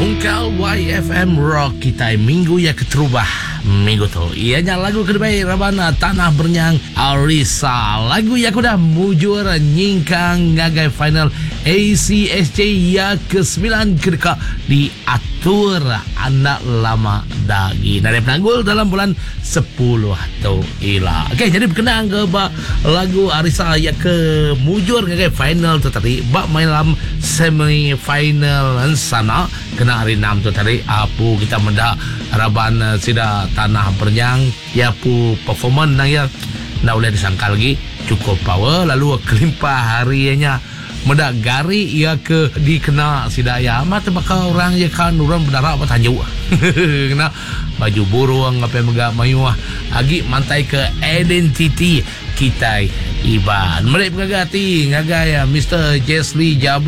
Mungkal YFM Rock kita minggu ya keterubah minggu tu. Ianya lagu kedua Rabana Tanah Bernyang Arisa. Lagu yang kuda mujur nyingkang ngagai final ACSJ ya ke-9 kedeka diatur anak lama dagi. Nari penanggul dalam bulan 10 tu ila. Okey, jadi berkenaan ke lagu Arisa ya ke mujur ngagai final tu tadi. Bak main dalam semi final sana kena hari 6 tu tadi apu kita mendak Raban sida Tanah Bernyang ya pu performance nang ya nak boleh disangkal lagi cukup power lalu kelimpah harinya mendak gari ya ke dikena sida ya amat bakal orang ya kan orang berdarah apa tanju kena baju burung apa megak mayu agi mantai ke identiti kita Iban mereka ngagati ngagaya Mr. Jesli Jabu